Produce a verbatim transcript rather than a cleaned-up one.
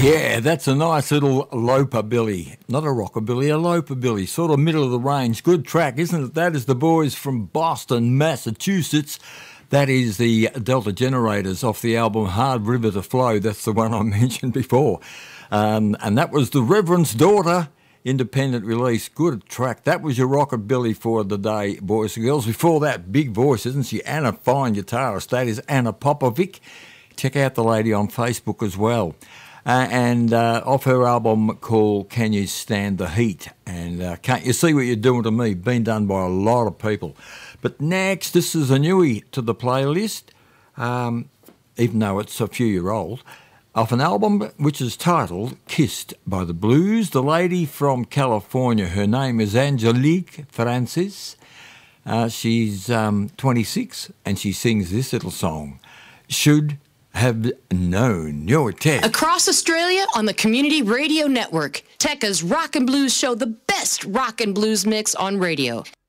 Yeah, that's a nice little lopabilly. Not a rockabilly, a lopabilly. Sort of middle of the range. Good track, isn't it? That is the boys from Boston, Massachusetts. That is the Delta Generators off the album Hard River to Flow. That's the one I mentioned before. Um, and that was the Reverend's Daughter, independent release. Good track. That was your rockabilly for the day, boys and girls. Before that, big voice, isn't she? Anna, fine guitarist. That is Anna Popovic. Check out the lady on Facebook as well. Uh, and uh, off her album called Can You Stand the Heat? And uh, Can't You See What You're Doing to Me? Been done by a lot of people. But next, this is a newie to the playlist, um, even though it's a few year old, off an album which is titled Kissed by the Blues. The lady from California, her name is Angelique Francis. Uh, she's um, twenty-six and she sings this little song, Should Have Known. Your Tech. Across Australia on the Community Radio Network, Tekka's Rock and Blues show, the best rock and blues mix on radio.